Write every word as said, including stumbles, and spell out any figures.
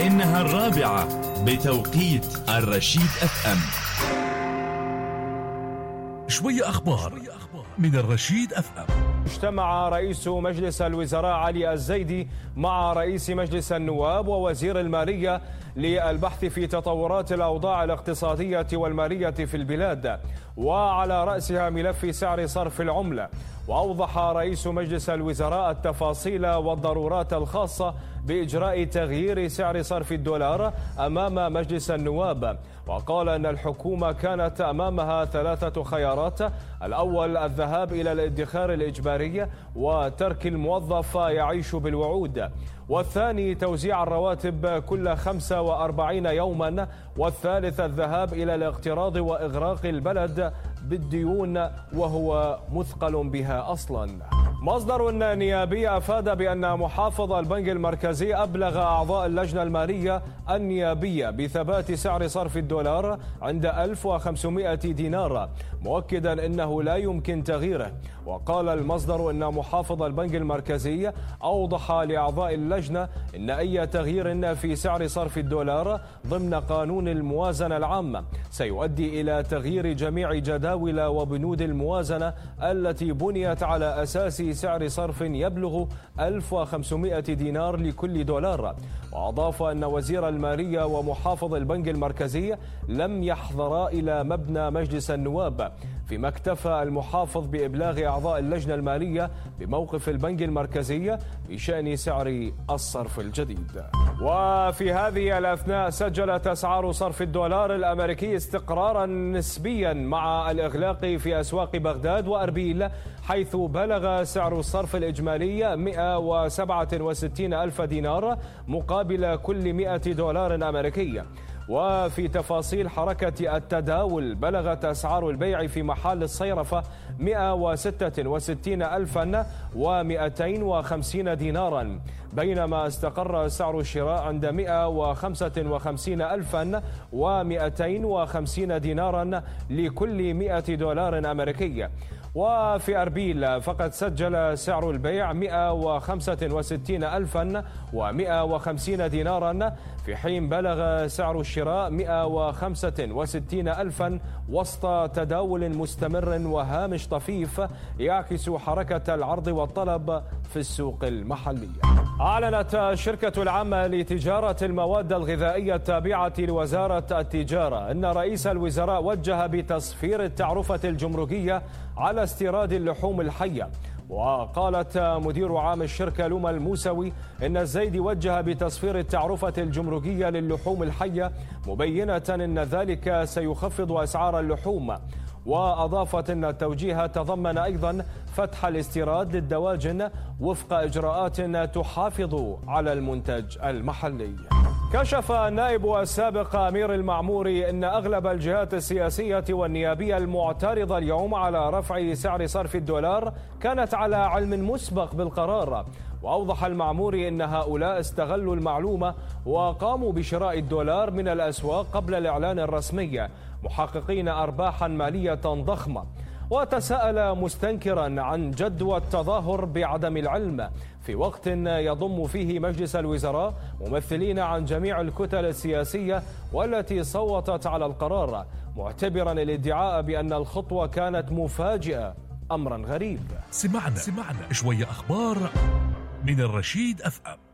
إنها الرابعة بتوقيت الرشيد اف ام. شوية أخبار من الرشيد اف ام. اجتمع رئيس مجلس الوزراء علي الزيدي مع رئيس مجلس النواب ووزير المالية للبحث في تطورات الأوضاع الاقتصادية والمالية في البلاد، وعلى رأسها ملف سعر صرف العملة. وأوضح رئيس مجلس الوزراء التفاصيل والضرورات الخاصة بإجراء تغيير سعر صرف الدولار أمام مجلس النواب، وقال أن الحكومة كانت أمامها ثلاثة خيارات: الأول الذهاب إلى الادخار الإجباري وترك الموظف يعيش بالوعود، والثاني توزيع الرواتب كل خمسة وأربعين يوما، والثالث الذهاب إلى الاقتراض وإغراق البلد بالديون وهو مثقل بها أصلا. مصدر نيابي أفاد بأن محافظ البنك المركزي أبلغ أعضاء اللجنة المالية النيابية بثبات سعر صرف الدولار عند ألف وخمسمائة دينار، مؤكدا أنه لا يمكن تغييره. وقال المصدر أن محافظ البنك المركزي أوضح لأعضاء اللجنة أن أي تغيير في سعر صرف الدولار ضمن قانون الموازنة العامة سيؤدي إلى تغيير جميع جداول وبنود الموازنة التي بنيت على أساس سعر صرف يبلغ ألف وخمسمائة دينار لكل دولار. وأضاف أن وزير المالية ومحافظ البنك المركزي لم يحضرا إلى مبنى مجلس النواب، فيما اكتفى المحافظ بإبلاغ أعضاء اللجنة المالية بموقف البنك المركزي بشأن سعر الصرف الجديد. وفي هذه الأثناء سجلت أسعار صرف الدولار الأمريكي استقرارا نسبيا مع الإغلاق في أسواق بغداد وأربيل، حيث بلغ سعر الصرف الإجمالي مئة وسبعة وستين ألف دينار مقابل كل مئة دولار أمريكي. وفي تفاصيل حركة التداول بلغت أسعار البيع في محل الصيرفة مئة وستة وستين ألفا ومئتين وخمسين دينارا، بينما استقر سعر الشراء عند مئة وخمسة وخمسين ألفا ومئتين وخمسين دينارا لكل مئة دولار أمريكي. وفي أربيل فقد سجل سعر البيع مئة وخمسة وستين ألفا ومئة وخمسين دينارا، في حين بلغ سعر الشراء مئة وخمسة وستين ألفا، وسط تداول مستمر وهامش طفيف يعكس حركة العرض والطلب في السوق المحلية. أعلنت الشركة العامة لتجارة المواد الغذائية التابعة لوزارة التجارة أن رئيس الوزراء وجه بتصفير التعرفة الجمركية على استيراد اللحوم الحية. وقالت مدير عام الشركة لوما الموسوي إن الزيدي وجه بتصفير التعرفة الجمركية للحوم الحية، مبينة أن ذلك سيخفض أسعار اللحوم. وأضافت أن التوجيه تضمن أيضا فتح الاستيراد للدواجن وفق إجراءات تحافظ على المنتج المحلي. كشف النائب السابق أمير المعموري أن أغلب الجهات السياسية والنيابية المعترضة اليوم على رفع سعر صرف الدولار كانت على علم مسبق بالقرار. وأوضح المعموري أن هؤلاء استغلوا المعلومة وقاموا بشراء الدولار من الأسواق قبل الإعلان الرسمي، محققين أرباحا مالية ضخمة. وتساءل مستنكرا عن جدوى التظاهر بعدم العلم في وقت يضم فيه مجلس الوزراء ممثلين عن جميع الكتل السياسية والتي صوتت على القرار، معتبرا الادعاء بأن الخطوة كانت مفاجئة أمرا غريب. سمعنا سمعنا شوية أخبار من الرشيد اف ام.